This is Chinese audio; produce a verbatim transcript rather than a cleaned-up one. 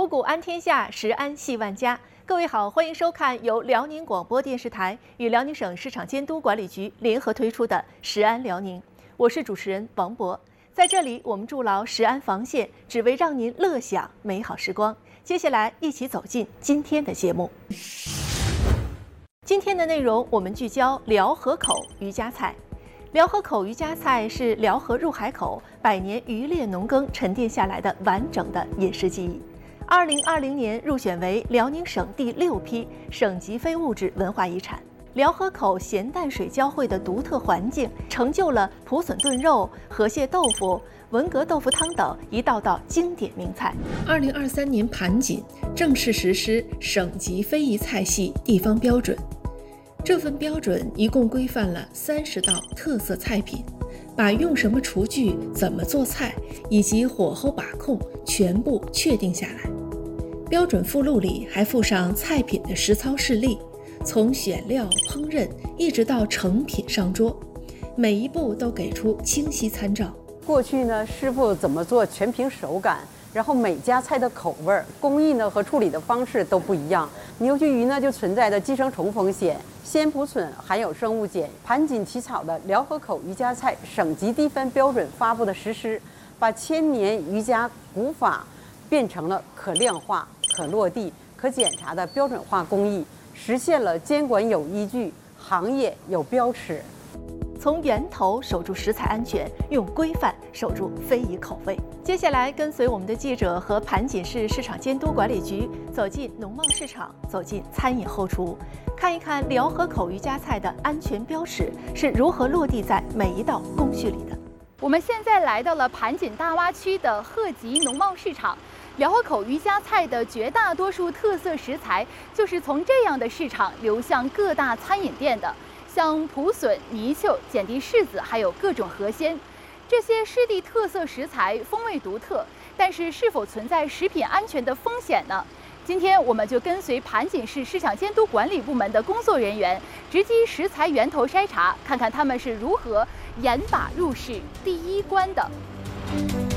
五谷安天下，食安系万家。各位好，欢迎收看由辽宁广播电视台与辽宁省市场监督管理局联合推出的《食安辽宁》，我是主持人王博。在这里，我们筑牢食安防线，只为让您乐享美好时光。接下来，一起走进今天的节目。今天的内容，我们聚焦辽河口渔家菜。辽河口渔家菜是辽河入海口百年渔猎农耕沉淀下来的完整的饮食记忆。二零二零年入选为辽宁省第六批省级非物质文化遗产。辽河口咸淡水交汇的独特环境，成就了莆笋炖肉、河蟹豆腐、文蛤豆腐汤等一道道经典名菜。 二零二三年盘锦正式实施省级非遗菜系地方标准。这份标准一共规范了三十道特色菜品，把用什么厨具、怎么做菜以及火候把控全部确定下来。标准附录里还附上菜品的实操示例，从选料、烹饪一直到成品上桌，每一步都给出清晰参照。 过去呢，师傅怎么做全凭手感，然后每家菜的口味、工艺呢和处理的方式都不一样。牛须鱼呢就存在着寄生虫风险，鲜莆笋含有生物碱。盘锦起草的辽河口渔家菜省级地分标准发布的实施，把千年渔家古法变成了可量化、可落地、可检查的标准化工艺，实现了监管有依据、行业有标尺。 从源头守住食材安全，用规范守住非遗口味。接下来，跟随我们的记者和盘锦市市场监督管理局走进农贸市场，走进餐饮后厨，看一看辽河口渔家菜的安全标尺是如何落地在每一道工序里的。 我们现在来到了盘锦大洼区的鹤集农贸市场。辽河口渔家菜的绝大多数特色食材，就是从这样的市场流向各大餐饮店的。像莆笋、泥鳅、碱地柿子，还有各种河鲜，这些湿地特色食材风味独特，但是是否存在食品安全的风险呢？今天我们就跟随盘锦市市场监督管理部门的工作人员，直击食材源头筛查，看看他们是如何严把入市第一关的。